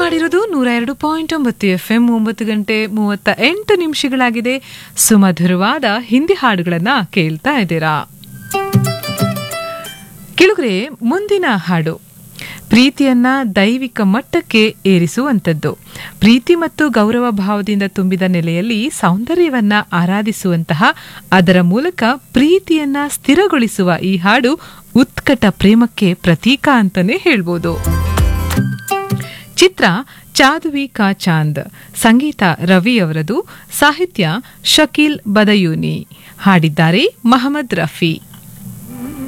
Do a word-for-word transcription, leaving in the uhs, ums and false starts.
ಮಾಡಿರೋದು ನೂರ ಎರಡು ಪಾಯಿಂಟ್ ಒಂಬತ್ತು ಎಫ್ ಎಂ. ಒಂಬತ್ತು ಗಂಟೆ ಮೂವತ್ತ ಎಂಟು ನಿಮಿಷಗಳಾಗಿದೆ. ಸುಮಧುರವಾದ ಹಿಂದಿ ಹಾಡುಗಳನ್ನ ಕೇಳ್ತಾ ಇದ್ದೀರಾ. ಕೆಳಗರೆ ಮುಂದಿನ ಹಾಡು ಪ್ರೀತಿಯನ್ನ ದೈವಿಕ ಮಟ್ಟಕ್ಕೆ ಏರಿಸುವಂಥದ್ದು. ಪ್ರೀತಿ ಮತ್ತು ಗೌರವ ಭಾವದಿಂದ ತುಂಬಿದ ನೆಲೆಯಲ್ಲಿ ಸೌಂದರ್ಯವನ್ನ ಆರಾಧಿಸುವಂತಹ, ಅದರ ಮೂಲಕ ಪ್ರೀತಿಯನ್ನ ಸ್ಥಿರಗೊಳಿಸುವ ಈ ಹಾಡು ಉತ್ಕಟ ಪ್ರೇಮಕ್ಕೆ ಪ್ರತೀಕ ಅಂತಾನೆ ಹೇಳ್ಬೋದು. ಚಿತ್ರ ಚಾದುವಿ ಕಾ ಚಾಂದ್, ಸಂಗೀತ ರವಿ ಅವರದು, ಸಾಹಿತ್ಯ ಶಕೀಲ್ ಬದಯೂನಿ, ಹಾಡಿದ್ದಾರೆ ಮಹಮ್ಮದ್ ರಫಿ.